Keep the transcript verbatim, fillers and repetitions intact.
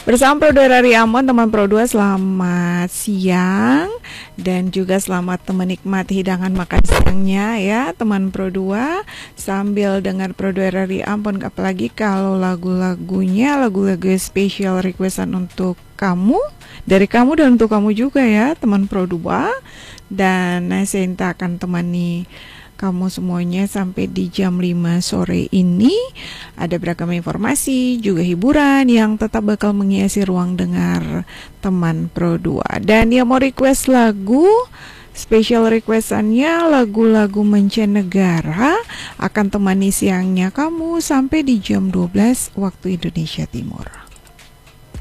Bersama Pro dua dari Ambon, teman Pro dua selamat siang dan juga selamat menikmati hidangan makan siangnya ya teman Pro dua sambil dengar Pro dua dari Ambon, apalagi kalau lagu-lagunya lagu-lagu spesial requestan untuk kamu, dari kamu dan untuk kamu juga ya teman Pro dua. Dan saya akan temani kamu semuanya sampai di jam lima sore ini. Ada beragam informasi, juga hiburan yang tetap bakal menghiasi ruang dengar teman Pro dua. Dan yang mau request lagu, special requestannya lagu-lagu mancanegara, akan temani siangnya kamu sampai di jam dua belas waktu Indonesia Timur.